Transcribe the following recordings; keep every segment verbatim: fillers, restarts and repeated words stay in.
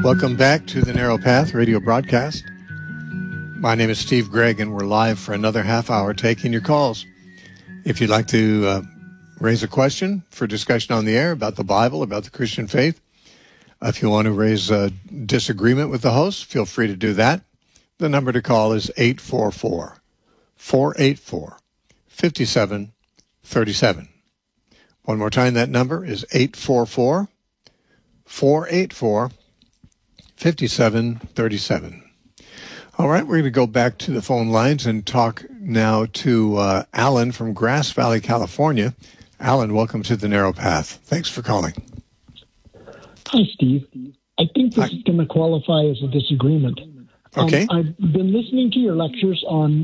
Welcome back to the Narrow Path radio broadcast. My name is Steve Gregg, and we're live for another half hour taking your calls. If you'd like to uh, raise a question for discussion on the air about the Bible, about the Christian faith, if you want to raise a disagreement with the host, feel free to do that. The number to call is eight four four, four eight four, five seven three seven. One more time, that number is eight four four, four eight four, five seven three seven. All right, we're going to go back to the phone lines and talk now to uh, Alan from Grass Valley, California. Alan, welcome to the Narrow Path. Thanks for calling. Hi, Steve. I think this Hi. is going to qualify as a disagreement. Okay. Um, I've been listening to your lectures on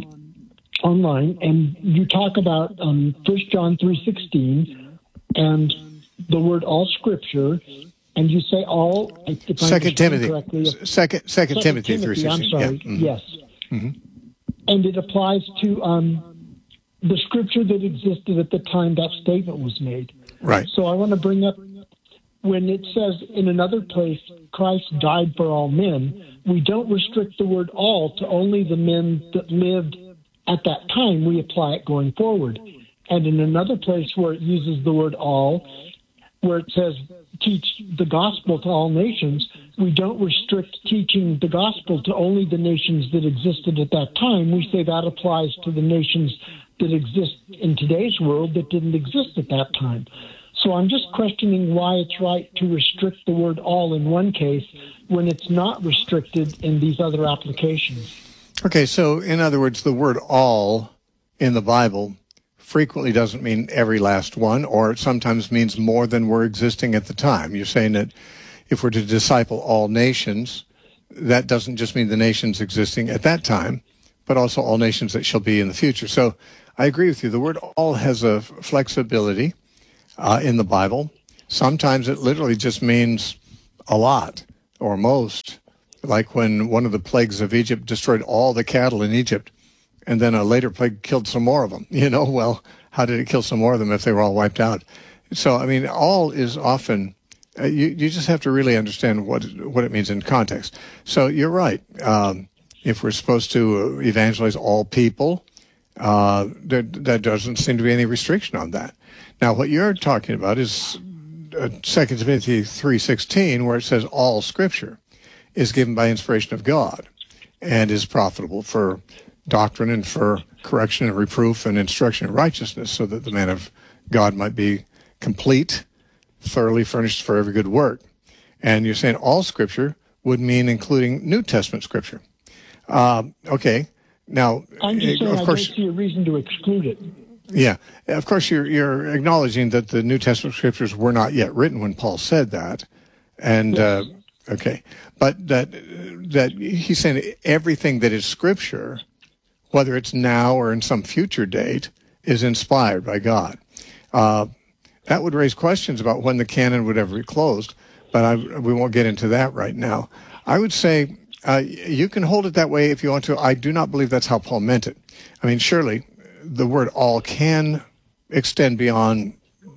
online, and you talk about um, First John three sixteen and the word all Scripture, and you say all. If I Second Timothy. correctly, Second, second, second Timothy, three sixteen. I'm sorry. Yeah. Mm-hmm. Yes. Mm-hmm. And it applies to um, the Scripture that existed at the time that statement was made. Right. So I want to bring up when it says in another place, Christ died for all men, we don't restrict the word all to only the men that lived at that time. We apply it going forward. And in another place where it uses the word all, where it says teach the gospel to all nations, we don't restrict teaching the gospel to only the nations that existed at that time. We say that applies to the nations that exist in today's world that didn't exist at that time. So I'm just questioning why it's right to restrict the word all in one case when it's not restricted in these other applications. Okay, so in other words, the word all in the Bible frequently doesn't mean every last one, or it sometimes means more than were existing at the time. You're saying that if we're to disciple all nations, that doesn't just mean the nations existing at that time, but also all nations that shall be in the future. So I agree with you. The word all has a flexibility uh, in the Bible. Sometimes it literally just means a lot or most, like when one of the plagues of Egypt destroyed all the cattle in Egypt, and then a later plague killed some more of them. You know, well, how did it kill some more of them if they were all wiped out? So, I mean, all is often, uh, you, you just have to really understand what what it means in context. So you're right. Um, if we're supposed to evangelize all people, uh, there, there doesn't seem to be any restriction on that. Now, what you're talking about is uh, Second Timothy three sixteen, where it says all Scripture is given by inspiration of God and is profitable for doctrine and for correction and reproof and instruction in righteousness, so that the man of God might be complete, thoroughly furnished for every good work. And you're saying all Scripture would mean including New Testament Scripture. Um, okay. Now, I'm just saying of course, I don't see a reason to exclude it. Yeah. Of course, you're, you're acknowledging that the New Testament Scriptures were not yet written when Paul said that. And, yes. uh, okay. But that, that he's saying everything that is Scripture, whether it's now or in some future date, is inspired by God. Uh, that would raise questions about when the canon would ever be closed, but I, we won't get into that right now. I would say uh, you can hold it that way if you want to. I do not believe that's how Paul meant it. I mean, surely the word all can extend beyond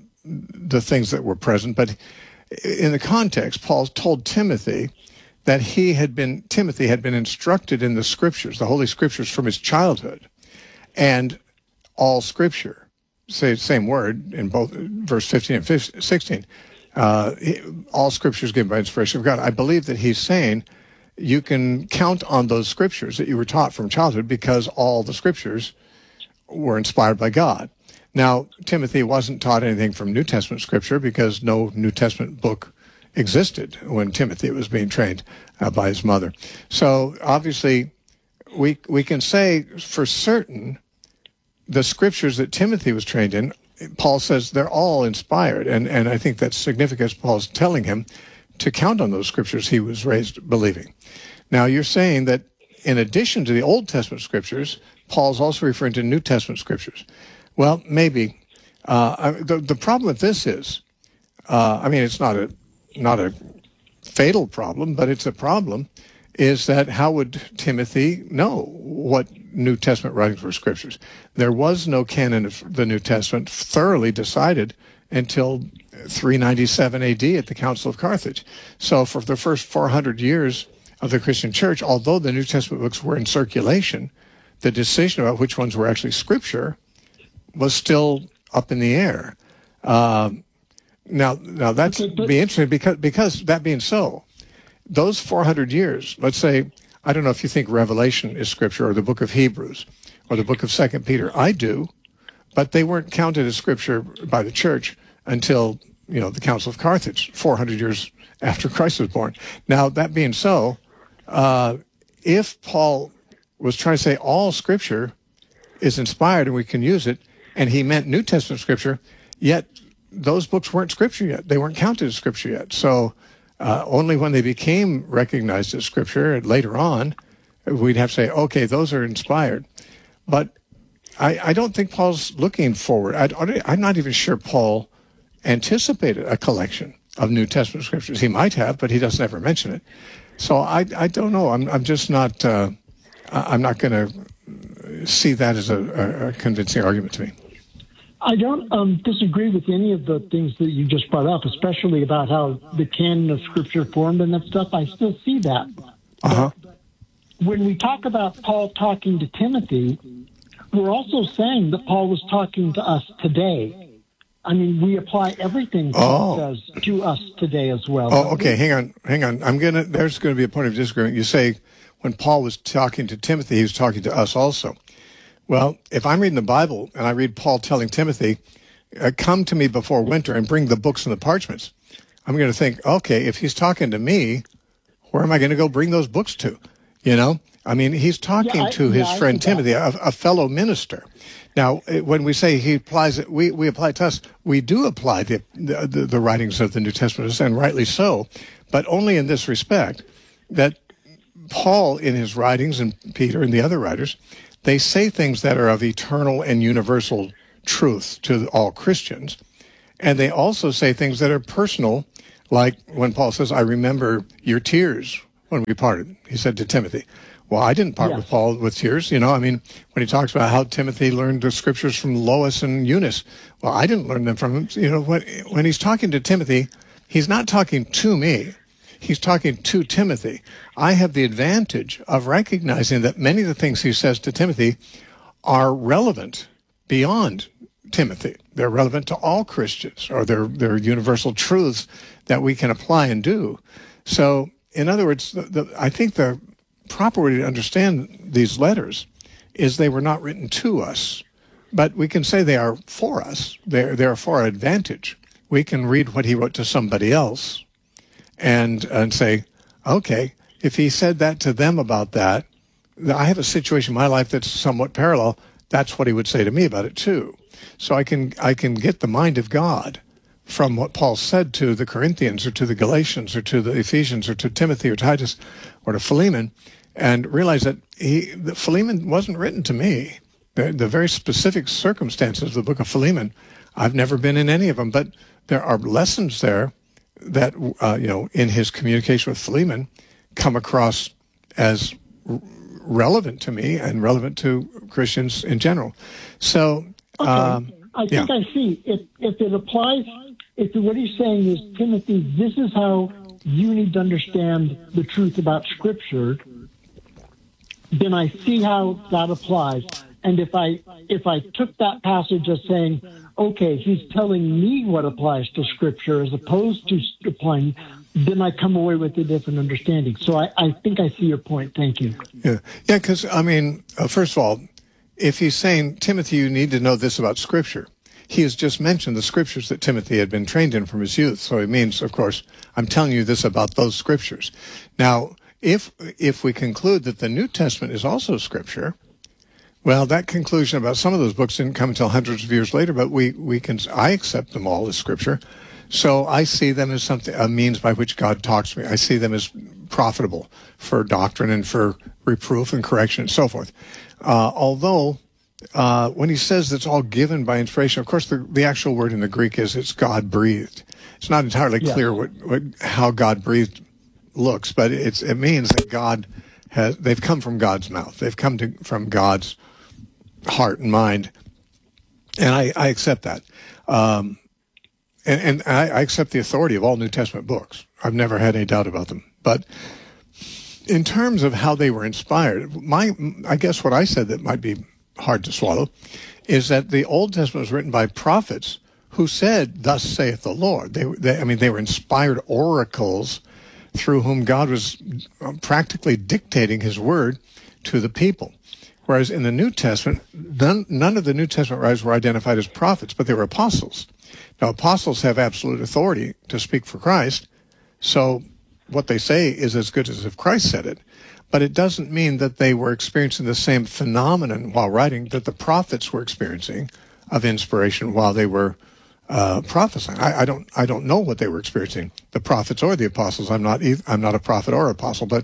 the things that were present, but in the context, Paul told Timothy that he had been, Timothy had been instructed in the Scriptures, the Holy Scriptures from his childhood, and all Scripture, say same word in both verse fifteen and sixteen, uh, all Scripture is given by inspiration of God. I believe that he's saying you can count on those Scriptures that you were taught from childhood because all the Scriptures were inspired by God. Now, Timothy wasn't taught anything from New Testament Scripture because no New Testament book existed when Timothy was being trained uh, by his mother. So obviously, we we can say for certain the Scriptures that Timothy was trained in, Paul says they're all inspired, and, and I think that's significant. Paul's telling him to count on those Scriptures he was raised believing. Now, you're saying that in addition to the Old Testament Scriptures, Paul's also referring to New Testament Scriptures. Well, maybe. Uh, the, the problem with this is, uh, I mean, it's not a not a fatal problem, but it's a problem, is that how would Timothy know what New Testament writings were Scriptures? There was no canon of the New Testament thoroughly decided until three ninety-seven A D at the Council of Carthage. So for the first four hundred years of the Christian church, although the New Testament books were in circulation, the decision about which ones were actually scripture was still up in the air. Um, now, now that's Okay, but- be interesting because because that being so, those four hundred years, let's say, I don't know if you think Revelation is scripture or the book of Hebrews or the book of Second Peter. I do, but they weren't counted as scripture by the church until, you know, the Council of Carthage, four hundred years after Christ was born. Now, that being so, uh, if Paul was trying to say all scripture is inspired and we can use it, and he meant New Testament scripture, yet those books weren't scripture yet. They weren't counted as scripture yet. So uh, only when they became recognized as scripture and later on, we'd have to say, okay, those are inspired. But I, I don't think Paul's looking forward. I, I'm not even sure Paul anticipated a collection of New Testament scriptures. He might have, but he doesn't ever mention it. So I, I don't know. I'm, I'm just not. Uh, I'm not going to see that as a, a convincing argument to me. I don't um, disagree with any of the things that you just brought up, especially about how the canon of Scripture formed and that stuff. I still see that. Uh-huh. But when we talk about Paul talking to Timothy, we're also saying that Paul was talking to us today. I mean, we apply everything Paul Oh. says to us today as well. Oh, okay. Hang on, hang on. I'm gonna. There's going to be a point of disagreement. You say when Paul was talking to Timothy, he was talking to us also. Well, if I'm reading the Bible and I read Paul telling Timothy, uh, "Come to me before winter and bring the books and the parchments," I'm going to think, okay, if he's talking to me, where am I going to go bring those books to? You know, I mean, he's talking Yeah, I- to his yeah, I friend see that. Timothy, a, a fellow minister. Now, uh, when we say he applies it, we, we apply it to us. We do apply the, the the writings of the New Testament, and rightly so, but only in this respect, that Paul in his writings and Peter and the other writers, they say things that are of eternal and universal truth to all Christians, and they also say things that are personal, like when Paul says, "I remember your tears when we parted," he said to Timothy. Well, I didn't part Yes. with Paul with tears. You know, I mean, when he talks about how Timothy learned the scriptures from Lois and Eunice, well, I didn't learn them from him. You know, when, when he's talking to Timothy, he's not talking to me. He's talking to Timothy. I have the advantage of recognizing that many of the things he says to Timothy are relevant beyond Timothy. They're relevant to all Christians, or they're, they're universal truths that we can apply and do. So, in other words, the, the, I think the proper way to understand these letters is they were not written to us, but we can say they are for us. They're, they're for our advantage. We can read what he wrote to somebody else and and say, okay, if he said that to them about that, I have a situation in my life that's somewhat parallel. That's what he would say to me about it too. So I can I can get the mind of God from what Paul said to the Corinthians or to the Galatians or to the Ephesians or to Timothy or Titus or to Philemon, and realize that he that Philemon wasn't written to me. The, the very specific circumstances of the book of Philemon, I've never been in any of them, but there are lessons there that, uh, you know, in his communication with Philemon come across as r- relevant to me and relevant to Christians in general. So, Okay. um, I yeah. think I see. If if it applies, if what he's saying is, Timothy, this is how you need to understand the truth about Scripture, then I see how that applies. And if I if I took that passage as saying, okay, he's telling me what applies to Scripture as opposed to applying, then I come away with a different understanding. So I, I think I see your point. Thank you. Yeah, yeah. Because I mean, uh, first of all, if he's saying, Timothy, you need to know this about Scripture, he has just mentioned the Scriptures that Timothy had been trained in from his youth. So it means, of course, I'm telling you this about those Scriptures. Now, if if we conclude that the New Testament is also Scripture, well, that conclusion about some of those books didn't come until hundreds of years later. But we we can I accept them all as Scripture. So I see them as something, a means by which God talks to me. I see them as profitable for doctrine and for reproof and correction and so forth. Uh, although, uh, when he says it's all given by inspiration, of course, the, the actual word in the Greek is it's God-breathed. It's not entirely Yes. clear what, what how God-breathed looks, but it's it means that God has, they've come from God's mouth. They've come to, from God's heart and mind. And I, I accept that. Um, and, and I, I accept the authority of all New Testament books. I've never had any doubt about them. But in terms of how they were inspired, my I guess what I said that might be hard to swallow is that the Old Testament was written by prophets who said, "Thus saith the Lord." They, they I mean, they were inspired oracles through whom God was practically dictating his word to the people. Whereas in the New Testament, none, none of the New Testament writers were identified as prophets, but they were apostles. Now, apostles have absolute authority to speak for Christ, so what they say is as good as if Christ said it. But it doesn't mean that they were experiencing the same phenomenon while writing that the prophets were experiencing of inspiration while they were uh, prophesying. I, I don't, I don't know what they were experiencing, the prophets or the apostles. I'm not, either, I'm not a prophet or apostle, but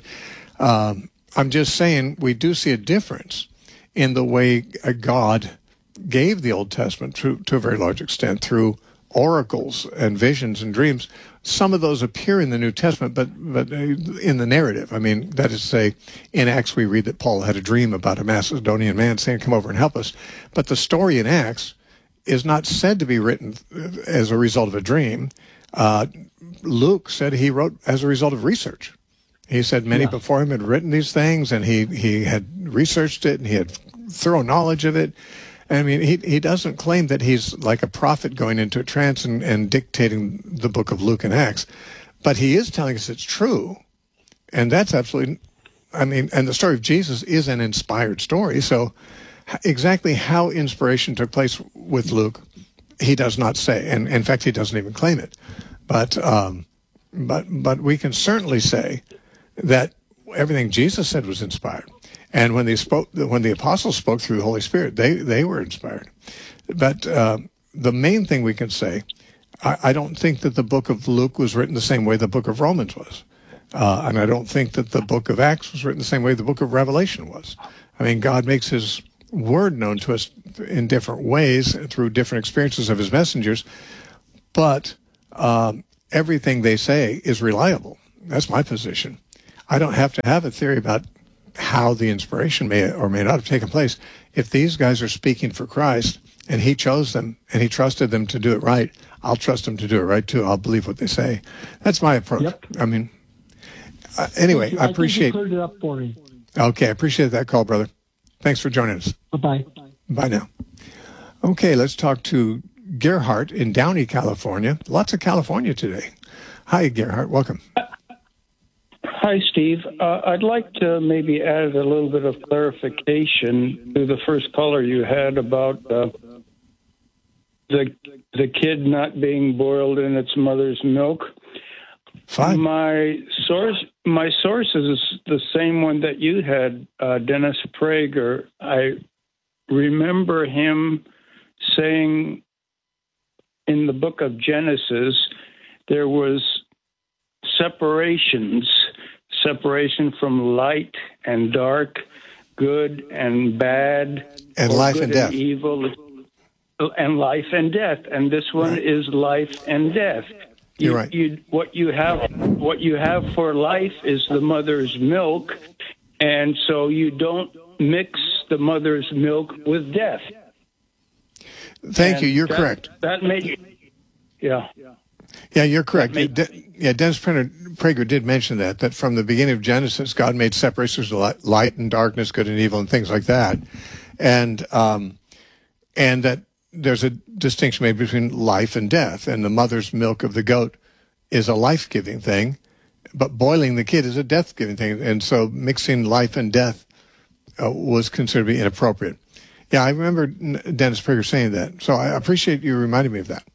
um, I'm just saying we do see a difference in the way God gave the Old Testament to, to a very large extent through oracles and visions and dreams. Some of those appear in the New Testament, but but in the narrative. I mean, that is to say, in Acts we read that Paul had a dream about a Macedonian man saying, "Come over and help us." But the story in Acts is not said to be written as a result of a dream. Uh, Luke said he wrote as a result of research. He said many yeah. before him had written these things, and he, he had researched it, and he had thorough knowledge of it. I mean, he he doesn't claim that he's like a prophet going into a trance and, and dictating the book of Luke and Acts, but he is telling us it's true, and that's absolutely, I mean, and the story of Jesus is an inspired story, so exactly how inspiration took place with Luke, he does not say, and in fact, he doesn't even claim it, but um, but but we can certainly say that everything Jesus said was inspired. And when they spoke, when the apostles spoke through the Holy Spirit, they, they were inspired. But uh, the main thing we can say, I, I don't think that the book of Luke was written the same way the book of Romans was. Uh, and I don't think that the book of Acts was written the same way the book of Revelation was. I mean, God makes his word known to us in different ways through different experiences of his messengers. But um, everything they say is reliable. That's my position. I don't have to have a theory about how the inspiration may or may not have taken place. If these guys are speaking for Christ and he chose them and he trusted them to do it right, I'll trust them to do it right too. I'll believe what they say. That's my approach. Yep. I mean, uh, anyway, I, I appreciate. Think you cleared it up for me. Okay, I appreciate that call, brother. Thanks for joining us. Bye-bye. Bye now. Okay, let's talk to Gerhardt in Downey, California. Lots of California today. Hi, Gerhardt. Welcome. Hi, Steve. Uh, I'd like to maybe add a little bit of clarification to the first caller you had about uh, the the kid not being boiled in its mother's milk. Fine. My source, my source is the same one that you had, uh, Dennis Prager. I remember him saying in the book of Genesis there was separations. Separation from light and dark, good and bad, and life and death, and evil, and life and death. And this one right. is life and death. You, You're right. You, what you have, what you have for life is the mother's milk, and so you don't mix the mother's milk with death. Thank and you. You're that, correct. That made, yeah. Yeah, you're correct. Made, De- yeah, Dennis Prager did mention that, that from the beginning of Genesis, God made separations of light and darkness, good and evil, and things like that. And, um, and that there's a distinction made between life and death. And the mother's milk of the goat is a life-giving thing, but boiling the kid is a death-giving thing. And so mixing life and death uh, was considered to be inappropriate. Yeah, I remember Dennis Prager saying that. So I appreciate you reminding me of that.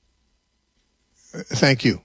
Thank you.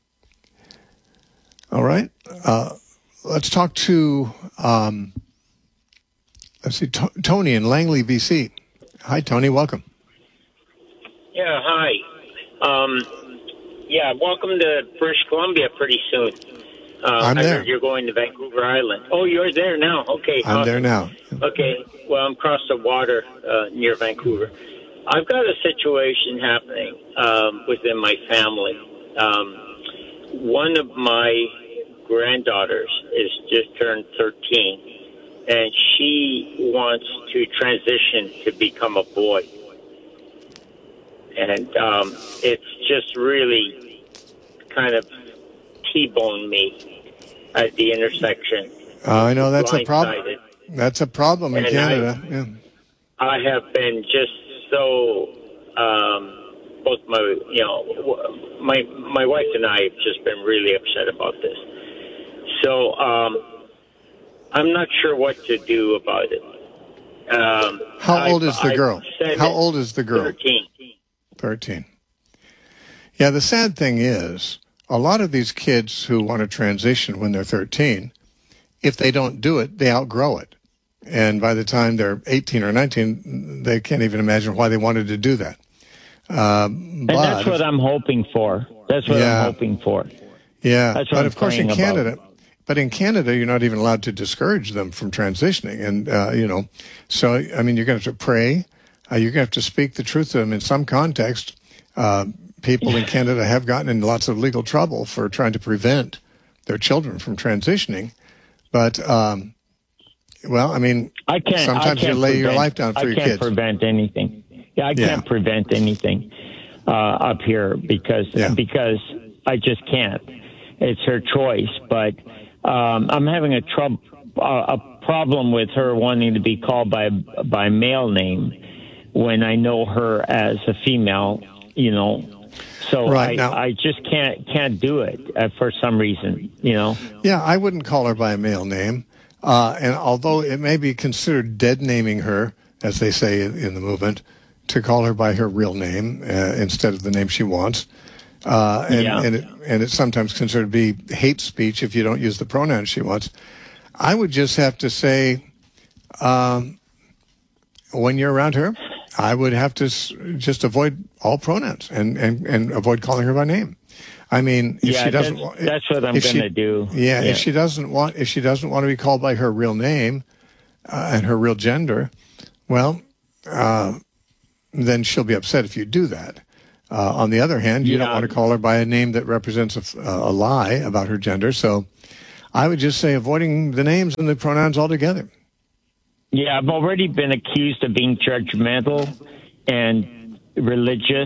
All right. Uh, let's talk to, um, let's see, T- Tony in Langley, B C. Hi, Tony. Welcome. Yeah, hi. Um, yeah, welcome to British Columbia pretty soon. Uh, I'm I there. heard you're going to Vancouver Island. Oh, you're there now. Okay. I'm awesome. there now. Okay. Well, I'm across the water uh, near Vancouver. I've got a situation happening um, within my family. Um, one of my granddaughters is just turned thirteen, and she wants to transition to become a boy. and um, it's just really kind of T-boned me at the intersection. Uh, I know that's a problem. Blindsided. That's a problem in And Canada. I, yeah. I have been just so, um, both my, you know, my my wife and I have just been really upset about this. So um, I'm not sure what to do about it. Um, How old is the I've girl? said How it. old is the girl? Thirteen. thirteen. Yeah, the sad thing is, a lot of these kids who want to transition when they're thirteen, if they don't do it, they outgrow it. And by the time they're eighteen or nineteen, they can't even imagine why they wanted to do that. Uh, and but, that's what I'm hoping for. That's what Yeah. I'm hoping for. Yeah, That's what but I'm of course in praying Canada, about. but in Canada, you're not even allowed to discourage them from transitioning. And, uh, you know, so, I mean, you're going to have to pray. Uh, you're going to have to speak the truth to them in some context. Uh, people in Canada have gotten in lots of legal trouble for trying to prevent their children from transitioning. But, um, well, I mean, I can't. sometimes I can't you lay your prevent- life down for I your can't kids. prevent anything. Yeah, I Yeah. can't prevent anything uh, up here because Yeah. because I just can't. It's her choice. But um, I'm having a troub- uh, a problem with her wanting to be called by by male name when I know her as a female. You know. So Right, I, now- I just can't can't do it uh, for some reason, you know. Yeah, I wouldn't call her by a male name. Uh, and although it may be considered dead naming her, as they say in, in the movement, to call her by her real name uh, instead of the name she wants. Uh, and, Yeah. and, it, and it's sometimes considered to be hate speech if you don't use the pronouns she wants. I would just have to say, um, when you're around her, I would have to s- just avoid all pronouns and, and, and avoid calling her by name. I mean, if Yeah, she doesn't, that's- wa- that's what I'm if she- gonna do. Yeah, Yeah. if she doesn't want, if she doesn't want to be called by her real name uh, and her real gender, well, uh, then she'll be upset if you do that. Uh, on the other hand, you don't Yeah. want to call her by a name that represents a, f- a lie about her gender. So, I would just say avoiding the names and the pronouns altogether. Yeah, I've already been accused of being judgmental and religious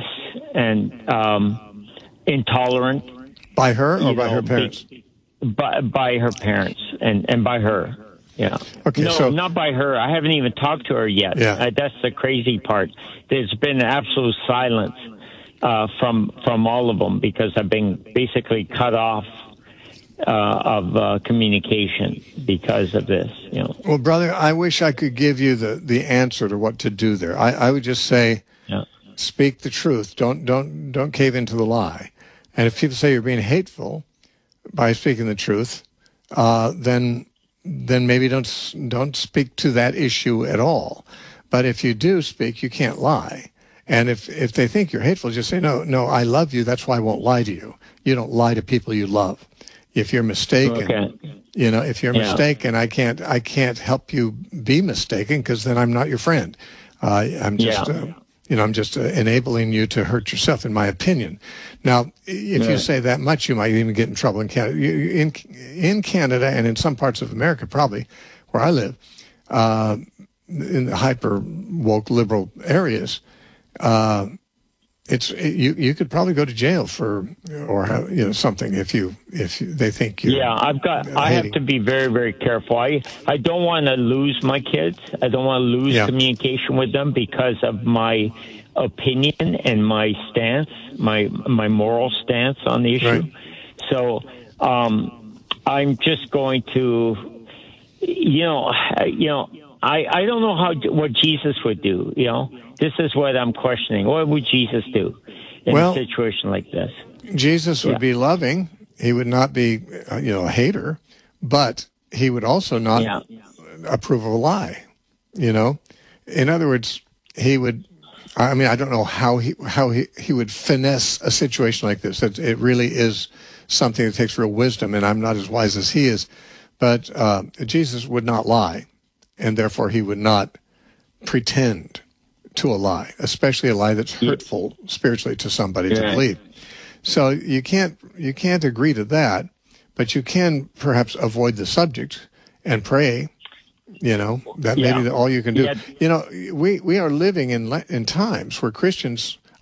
and um, intolerant. By her or you by know, her parents? be- By, by her parents and, and by her. Yeah. Okay, no, so- not by her. I haven't even talked to her yet. Yeah. Uh, that's the crazy part. There's been absolute silence uh, from from all of them because I've been basically cut off uh, of uh, communication because of this. You know. Well, brother, I wish I could give you the, the answer to what to do there. I, I would just say, Yeah. speak the truth. Don't don't don't cave into the lie. And if people say you're being hateful by speaking the truth, uh, then then maybe don't s- don't speak to that issue at all. But if you do speak, you can't lie. And if if they think you're hateful, just say no, no. I love you. That's why I won't lie to you. You don't lie to people you love. If you're mistaken, Okay. you know, if you're Yeah. mistaken, I can't I can't help you be mistaken because then I'm not your friend. Uh, I'm just. Yeah. Uh, You know, I'm just uh, enabling you to hurt yourself, in my opinion. Now, if Yeah. you say that much, you might even get in trouble in Canada. You, you- in in Canada and in some parts of America, probably where I live, uh, in the hyper woke liberal areas, uh, it's you. You could probably go to jail for or have, you know something if you if you, they think you. Yeah, I've got. I have hating. to be very, very careful. I I don't want to lose my kids. I don't want to lose Yeah. communication with them because of my opinion and my stance, my my moral stance on the issue. Right. So um, I'm just going to, you know, you know, I I don't know how what Jesus would do. You know, this is what I'm questioning. What would Jesus do in Well- a situation like this? Jesus would Yeah. be loving. He would not be, uh, you know, a hater, but he would also not Yeah. approve of a lie. You know, in other words, he would. I mean, I don't know how he how he, he would finesse a situation like this. It, it really is something that takes real wisdom, and I'm not as wise as he is. But uh, Jesus would not lie, and therefore he would not pretend to a lie, especially a lie that's hurtful spiritually to somebody to Yeah. believe. So you can't you can't agree to that, but you can perhaps avoid the subject and pray. You know, that may Yeah. be all you can do. Yeah. You know, we, we are living in le- in times where Christians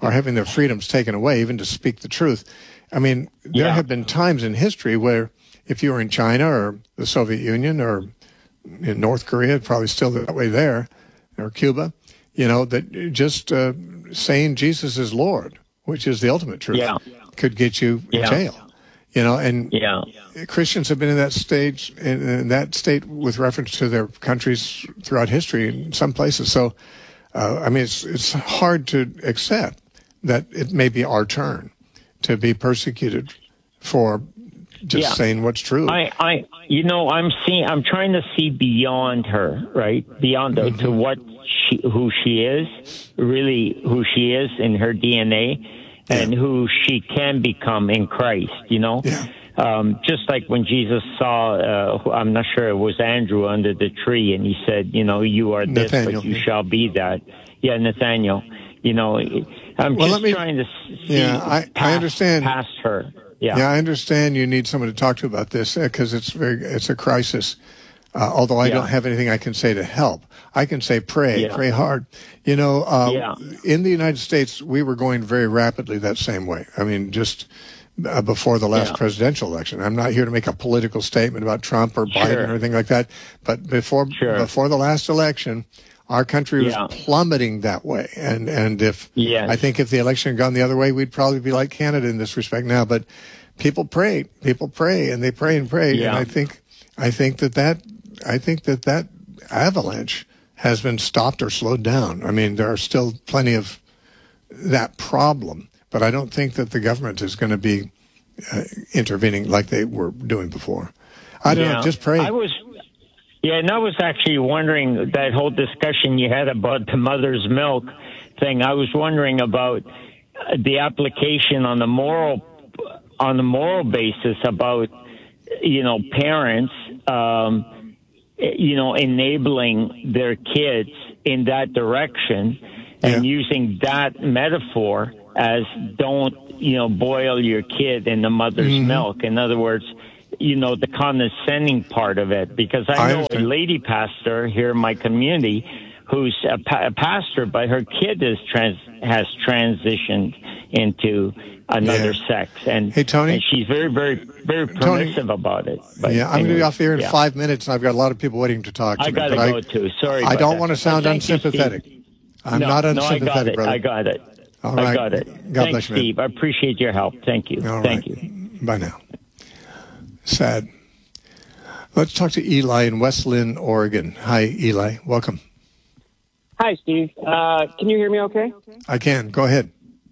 are having their freedoms taken away, even to speak the truth. I mean, there Yeah. have been times in history where if you were in China or the Soviet Union or in North Korea, probably still that way there, or Cuba, you know, that just uh, saying Jesus is Lord, which is the ultimate truth, Yeah. could get you in Yeah. jail. You know, and Yeah. Christians have been in that stage, in, in that state with reference to their countries throughout history in some places. So, uh, I mean, it's it's hard to accept that it may be our turn to be persecuted for just Yeah. saying what's true. I, I, you know, I'm seeing, I'm trying to see beyond her, right? Beyond the, to what she, who she is, really who she is in her D N A, and Yeah. who she can become in Christ. You know, Yeah. um, just like when Jesus saw, uh, I'm not sure it was Andrew under the tree, and he said, you know, you are this, Nathaniel. but you shall be that. Yeah, Nathaniel. You know, I'm Well, just let me- trying to see Yeah, I- I past, understand. past her. Yeah. Yeah, I understand you need someone to talk to about this because it's very it's a crisis. Uh, although I Yeah. don't have anything I can say to help, I can say pray, Yeah. pray hard. You know, uh, Yeah. in the United States, we were going very rapidly that same way. I mean, just uh, before the last Yeah. presidential election. I'm not here to make a political statement about Trump or Biden Sure. or anything like that, but before Sure. before the last election, our country was Yeah. plummeting that way. And and if Yes. I think if the election had gone the other way, we'd probably be like Canada in this respect now. But people pray, people pray, and they pray and pray. Yeah. And I think I think that that I think that that avalanche has been stopped or slowed down. I mean, there are still plenty of that problem, but I don't think that the government is going to be uh, intervening like they were doing before. I don't Yeah. know. Just pray. I was, yeah, and I was actually wondering that whole discussion you had about the mother's milk thing. I was wondering about uh, the application on the moral, on the moral basis about, you know, parents, um, you know, enabling their kids in that direction and Yeah. using that metaphor as don't, you know, boil your kid in the mother's Mm-hmm. milk. In other words, you know, the condescending part of it, because I I know a understand. lady pastor here in my community who's a, pa- a pastor, but her kid is trans has transitioned into another Yeah. sex, and, Hey, Tony? and she's very, very, very Tony? permissive about it. But yeah, I'm going to be anyway, off the air in yeah. five minutes, and I've got a lot of people waiting to talk to I me. got to but go too. Sorry, I about don't that. want to sound But thank you, unsympathetic. Steve. I'm no, not no, I got unsympathetic, it. brother. I got it. All I right. got it. God Thanks, bless you, man. Steve. I appreciate your help. Thank you. All Thank right. you. Bye now. Sad. Let's talk to Eli in West Lynn, Oregon. Hi, Eli. Welcome. Hi, Steve. Uh, can you hear me okay? I can. Go ahead.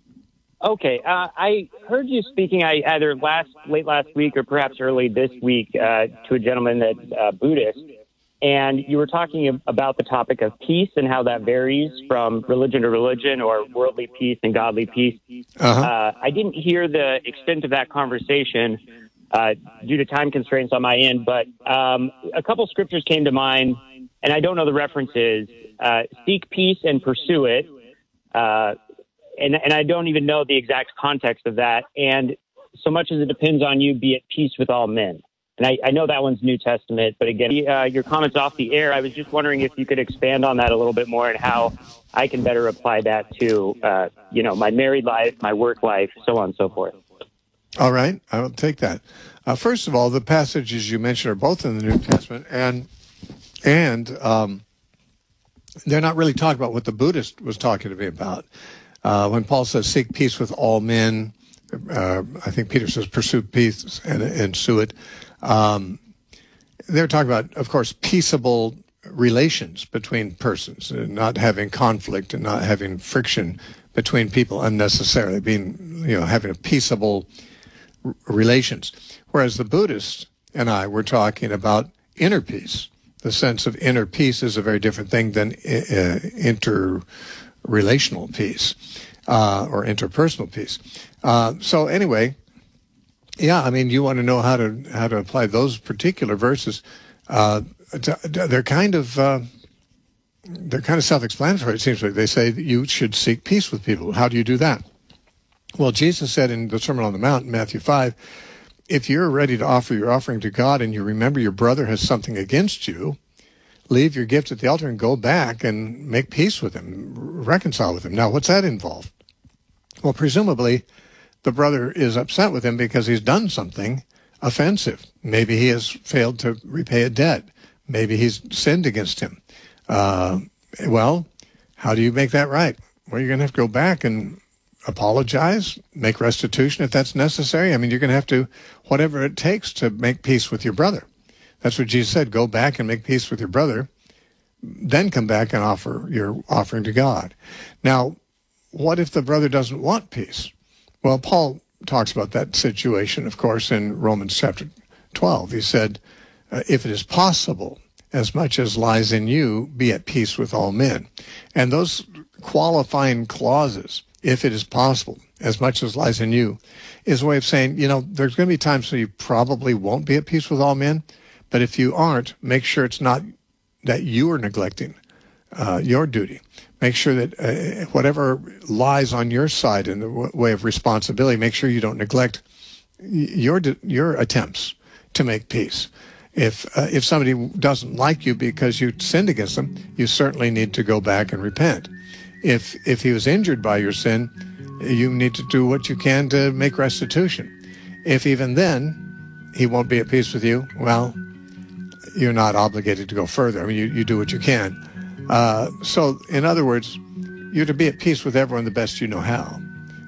Okay. Uh, I heard you speaking I, either last late last week or perhaps early this week uh, to a gentleman that's uh, Buddhist, and you were talking about the topic of peace and how that varies from religion to religion, or worldly peace and godly peace. Uh-huh. Uh, I didn't hear the extent of that conversation uh, due to time constraints on my end, but um, a couple scriptures came to mind, and I don't know the references. Uh, seek peace and pursue it. Uh, and, and I don't even know the exact context of that. And so much as it depends on you, be at peace with all men. And I, I know that one's New Testament, but again, uh, your comments off the air, I was just wondering if you could expand on that a little bit more and how I can better apply that to, uh, you know, my married life, my work life, so on and so forth. All right. I will take that. Uh, first of all, the passages you mentioned are both in the New Testament, and and um, they're not really talking about what the Buddhist was talking to me about. Uh, when Paul says, seek peace with all men, uh, I think Peter says, pursue peace and, and sue it. Um, they're talking about, of course, peaceable relations between persons, and not having conflict and not having friction between people unnecessarily, being, you know, having a peaceable r- relations. Whereas the Buddhists and I were talking about inner peace. The sense of inner peace is a very different thing than uh, interrelational peace uh, or interpersonal peace. Uh, so anyway, yeah, I mean, you want to know how to how to apply those particular verses. Uh, they're kind of uh, they're kind of self-explanatory. It seems like they say that you should seek peace with people. How do you do that? Well, Jesus said in the Sermon on the Mount, in Matthew five, if you're ready to offer your offering to God and you remember your brother has something against you, leave your gift at the altar and go back and make peace with him, reconcile with him. Now, what's that involve? Well, presumably, the brother is upset with him because he's done something offensive. Maybe he has failed to repay a debt. Maybe he's sinned against him. Uh, well, how do you make that right? Well, you're going to have to go back and apologize, make restitution if that's necessary. I mean, you're going to have to, whatever it takes to make peace with your brother. That's what Jesus said. Go back and make peace with your brother, then come back and offer your offering to God. Now, what if the brother doesn't want peace? Well, Paul talks about that situation, of course, in Romans chapter twelve. He said, uh, if it is possible, as much as lies in you, be at peace with all men. And those qualifying clauses, if it is possible, as much as lies in you, is a way of saying, you know, there's going to be times when you probably won't be at peace with all men, but if you aren't, make sure it's not that you are neglecting uh, your duty. Make sure that uh, whatever lies on your side in the w- way of responsibility, make sure you don't neglect your your attempts to make peace. If uh, if somebody doesn't like you because you sinned against them, you certainly need to go back and repent. If if he was injured by your sin, you need to do what you can to make restitution. If even then he won't be at peace with you, well, you're not obligated to go further. I mean, you, you do what you can. Uh, so, in other words, you're to be at peace with everyone the best you know how.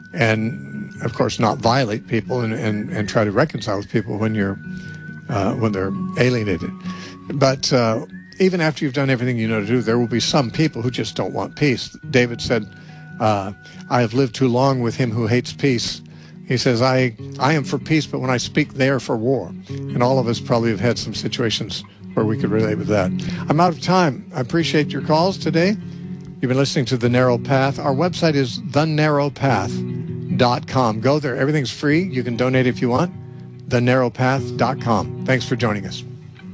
And, of course, not violate people and, and, and try to reconcile with people when you're uh, when they're alienated. But uh, even after you've done everything you know to do, there will be some people who just don't want peace. David said, uh, I have lived too long with him who hates peace. He says, I, I am for peace, but when I speak, they are for war. And all of us probably have had some situations where we could relate with that. I'm out of time. I appreciate your calls today. You've been listening to The Narrow Path. Our website is the narrow path dot com. Go there. Everything's free. You can donate if you want. the narrow path dot com. Thanks for joining us.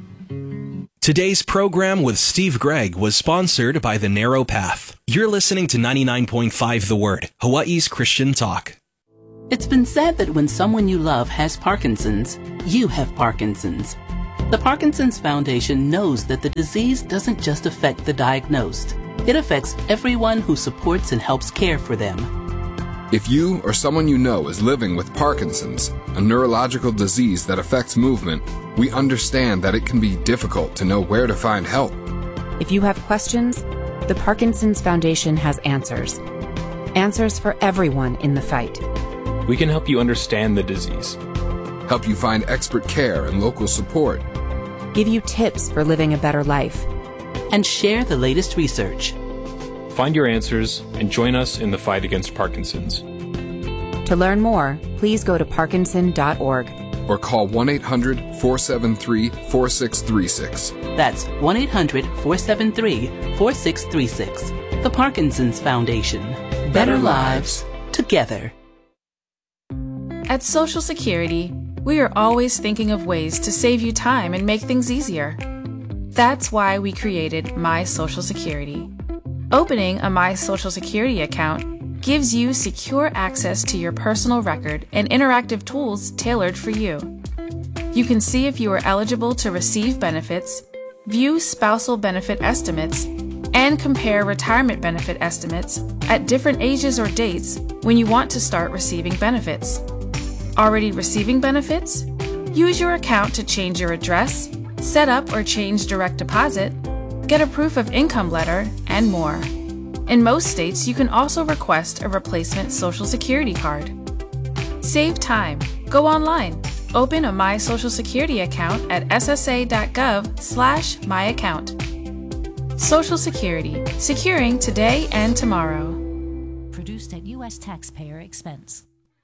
Today's program with Steve Gregg was sponsored by The Narrow Path. You're listening to ninety-nine point five The Word, Hawaii's Christian talk. It's been said that when someone you love has Parkinson's, you have Parkinson's. The Parkinson's Foundation knows that the disease doesn't just affect the diagnosed. It affects everyone who supports and helps care for them. If you or someone you know is living with Parkinson's, a neurological disease that affects movement, we understand that it can be difficult to know where to find help. If you have questions, the Parkinson's Foundation has answers. Answers for everyone in the fight. We can help you understand the disease, help you find expert care and local support, give you tips for living a better life, and share the latest research. Find your answers and join us in the fight against Parkinson's. To learn more, please go to parkinson dot org or call one eight hundred, four seven three, four six three six. That's one eight hundred, four seven three, four six three six. The Parkinson's Foundation. Better, Better lives together. At Social Security, we are always thinking of ways to save you time and make things easier. That's why we created My Social Security. Opening a My Social Security account gives you secure access to your personal record and interactive tools tailored for you. You can see if you are eligible to receive benefits, view spousal benefit estimates, and compare retirement benefit estimates at different ages or dates when you want to start receiving benefits. Already receiving benefits? Use your account to change your address, set up or change direct deposit, get a proof of income letter, and more. In most states, you can also request a replacement Social Security card. Save time. Go online. Open a My Social Security account at s s a dot gov slash my account. Social Security. Securing today and tomorrow. Produced at U S taxpayer expense.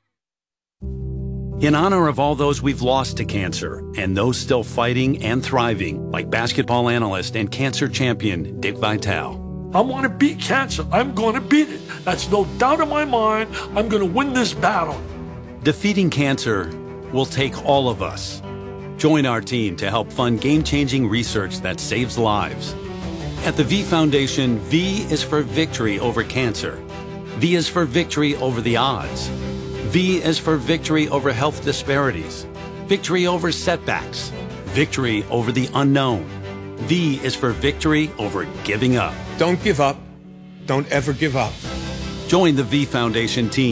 In honor of all those we've lost to cancer and those still fighting and thriving, like basketball analyst and cancer champion Dick Vitale. I want to beat cancer. I'm going to beat it. That's no doubt in my mind. I'm going to win this battle. Defeating cancer will take all of us. Join our team to help fund game-changing research that saves lives. At the V Foundation, V is for victory over cancer. V is for victory over the odds. V is for victory over health disparities, victory over setbacks, victory over the unknown. V is for victory over giving up. Don't give up. Don't ever give up. Join the V Foundation team.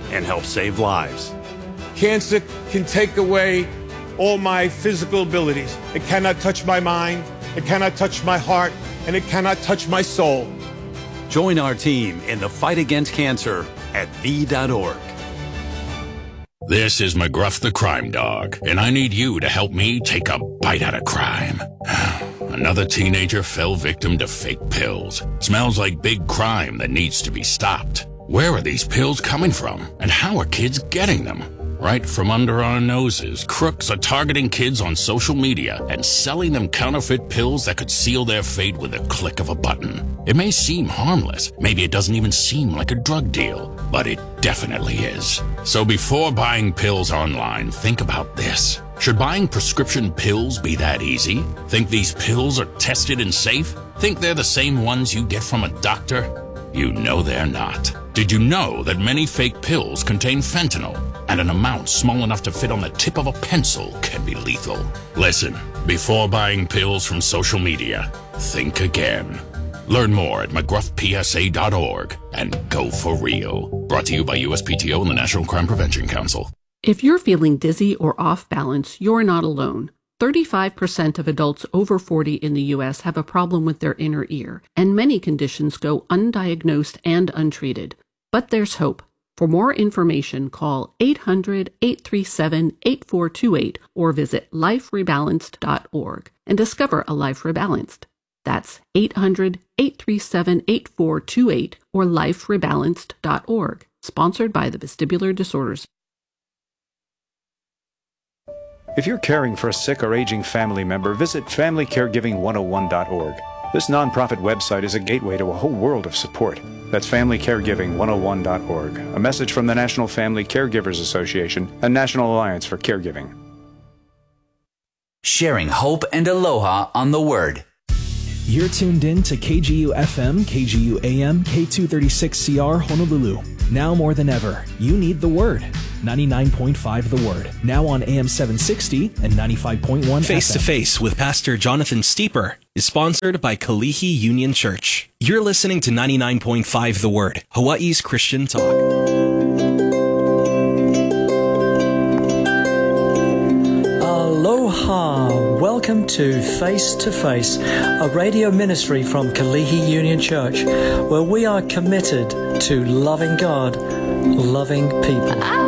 and help save lives. Cancer can take away all my physical abilities. It cannot touch my mind, it cannot touch my heart, and it cannot touch my soul. Join our team in the fight against cancer at V dot org. This is McGruff the Crime Dog, and I need you to help me take a bite out of crime. Another teenager fell victim to fake pills. Smells like big crime that needs to be stopped. Where are these pills coming from, and how are kids getting them? Right from under our noses, crooks are targeting kids on social media and selling them counterfeit pills that could seal their fate with a click of a button. It may seem harmless, maybe it doesn't even seem like a drug deal, but it definitely is. So before buying pills online, think about this. Should buying prescription pills be that easy? Think these pills are tested and safe? Think they're the same ones you get from a doctor? You know they're not. Did you know that many fake pills contain fentanyl, and an amount small enough to fit on the tip of a pencil can be lethal? Listen, before buying pills from social media, think again. Learn more at mcgruff p s a dot org and go for real. Brought to you by U S P T O and the National Crime Prevention Council. If you're feeling dizzy or off balance, you're not alone. thirty-five percent of adults over forty in the U S have a problem with their inner ear, and many conditions go undiagnosed and untreated. But there's hope. For more information, call eight hundred, eight three seven, eight four two eight or visit life rebalanced dot org and discover a life rebalanced. That's eight hundred, eight three seven, eight four two eight or life rebalanced dot org. Sponsored by the Vestibular Disorders. If you're caring for a sick or aging family member, visit family caregiving one oh one dot org. This nonprofit website is a gateway to a whole world of support. That's family caregiving one oh one dot org. A message from the National Family Caregivers Association and National Alliance for Caregiving. Sharing hope and aloha on the Word. You're tuned in to K G U F M, K G U A M, K two thirty-six C R Honolulu. Now more than ever, you need the Word. ninety-nine point five The Word. Now on A M seven sixty and ninety-five point one Face F M. to Face with Pastor Jonathan Steeper is sponsored by Kalihi Union Church. You're listening to ninety-nine point five The Word, Hawaii's Christian talk. Aloha! Welcome to Face to Face, a radio ministry from Kalihi Union Church, where we are committed to loving God, loving people.